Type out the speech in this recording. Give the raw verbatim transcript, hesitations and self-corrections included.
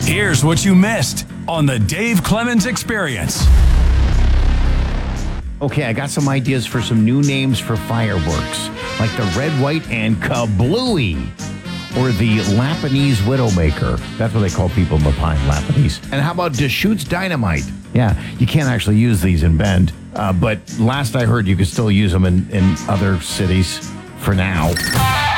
Here's what you missed on the Dave Clemens Experience. Okay, I got some ideas for some new names for fireworks, like the Red, White, and Kablooey, or the Lapinese Widowmaker. That's what they call people in La Pine, Lapinese. And how about Deschutes Dynamite? Yeah, you can't actually use these in Bend, uh, but last I heard you could still use them in, in other cities for now.